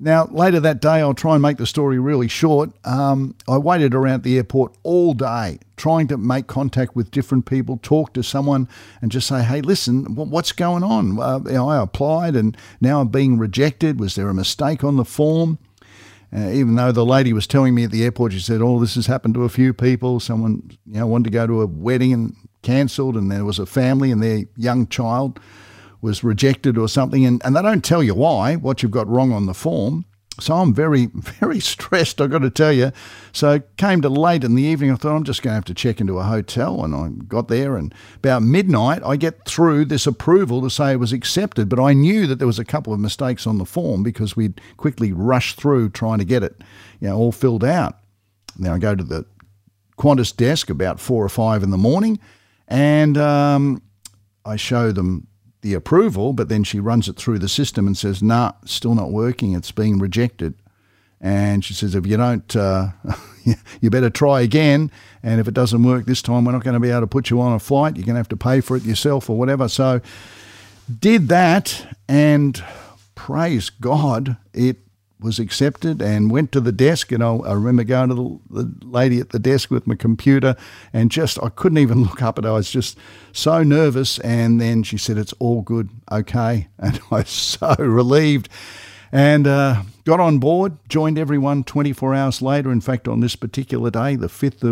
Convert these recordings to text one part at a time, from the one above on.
Now, later that day, I'll try and make the story really short. I waited around the airport all day trying to make contact with different people, talk to someone and just say, hey, listen, what's going on? I applied and now I'm being rejected. Was there a mistake on the form? Even though the lady was telling me at the airport, she said, this has happened to a few people. Someone wanted to go to a wedding and cancelled, and there was a family and their young child was rejected or something, and they don't tell you what you've got wrong on the form. So I'm very, very stressed, I've got to tell you. So came to late in the evening, I thought I'm just going to have to check into a hotel, and I got there, and about midnight I get through this approval to say it was accepted, but I knew that there was a couple of mistakes on the form because we'd quickly rushed through trying to get it all filled out. Now I go to the Qantas desk about 4 or 5 in the morning, and I show them the approval, but then she runs it through the system and says, nah, still not working. It's being rejected. And she says, if you don't, you better try again. And if it doesn't work this time, we're not going to be able to put you on a flight. You're going to have to pay for it yourself or whatever. So did that, and praise God, it was accepted, and went to the desk. And I remember going to the lady at the desk with my computer, and I couldn't even look up at her. I was just so nervous. And then she said, it's all good, okay. And I was so relieved, and got on board, joined everyone 24 hours later. In fact, on this particular day, the 5th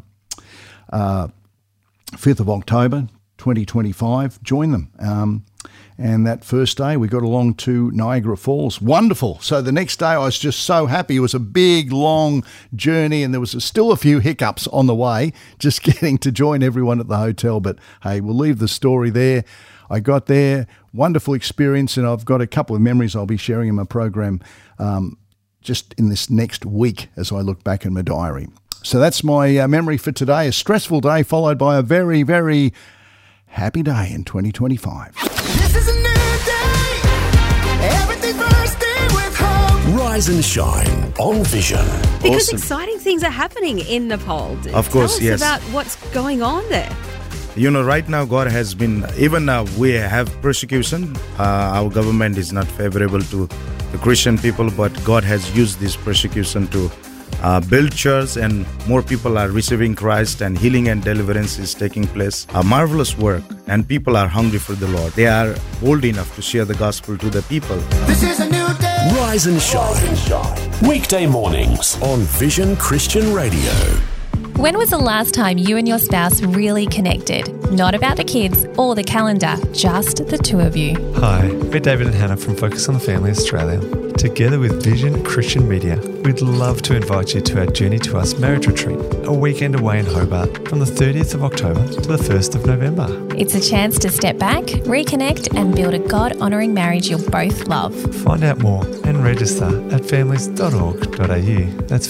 of October, 2025, joined them. And that first day we got along to Niagara Falls. Wonderful. So the next day I was just so happy. It was a big, long journey, and there was still a few hiccups on the way, just getting to join everyone at the hotel. But hey, we'll leave the story there. I got there, wonderful experience, and I've got a couple of memories I'll be sharing in my program just in this next week as I look back in my diary. So that's my memory for today. A stressful day followed by a very, very happy day in 2025. This is a new day. Everything bursting with hope. Rise and shine on Vision. Because exciting things are happening in Nepal. Of course, Tell us yes. about what's going on there. Right now God has been, even we have persecution. Our government is not favorable to the Christian people, but God has used this persecution to build church, and more people are receiving Christ, and healing and deliverance is taking place. A marvelous work, and people are hungry for the Lord. They are bold enough to share the gospel to the people. This is a new day. Rise and shine. Weekday mornings on Vision Christian Radio. When was the last time you and your spouse really connected? Not about the kids or the calendar, just the two of you. Hi, we're David and Hannah from Focus on the Family Australia. Together with Vision Christian Media, we'd love to invite you to our Journey to Us marriage retreat, a weekend away in Hobart from the 30th of October to the 1st of November. It's a chance to step back, reconnect and build a God-honouring marriage you'll both love. Find out more and register at families.org.au. That's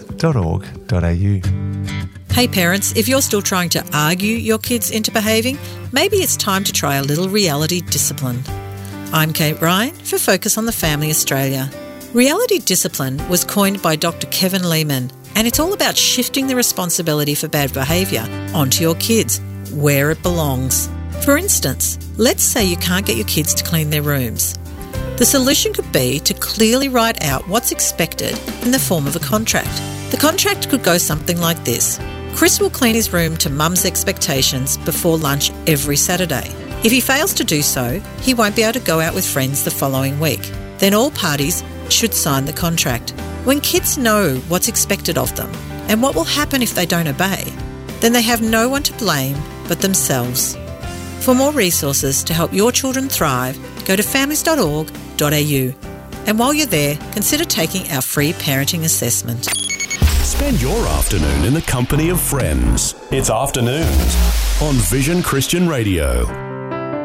families.org.au. Hey parents, if you're still trying to argue your kids into behaving, maybe it's time to try a little reality discipline. I'm Kate Ryan for Focus on the Family Australia. Reality discipline was coined by Dr. Kevin Lehman, and it's all about shifting the responsibility for bad behaviour onto your kids, where it belongs. For instance, let's say you can't get your kids to clean their rooms. The solution could be to clearly write out what's expected in the form of a contract. The contract could go something like this. Chris will clean his room to Mum's expectations before lunch every Saturday. If he fails to do so, he won't be able to go out with friends the following week. Then all parties should sign the contract. When kids know what's expected of them and what will happen if they don't obey, then they have no one to blame but themselves. For more resources to help your children thrive, go to families.org.au. And while you're there, consider taking our free parenting assessment. Spend your afternoon in the company of friends. It's Afternoons on Vision Christian Radio.